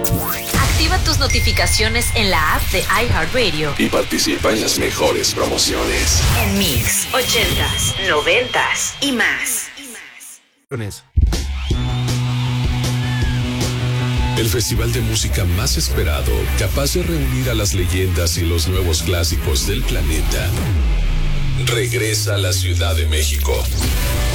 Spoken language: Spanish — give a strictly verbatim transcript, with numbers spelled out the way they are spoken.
Activa tus notificaciones en la app de iHeartRadio y participa en las mejores promociones. En Mix, ochentas, noventas y más. El festival de música más esperado, capaz de reunir a las leyendas y los nuevos clásicos del planeta, regresa a la Ciudad de México.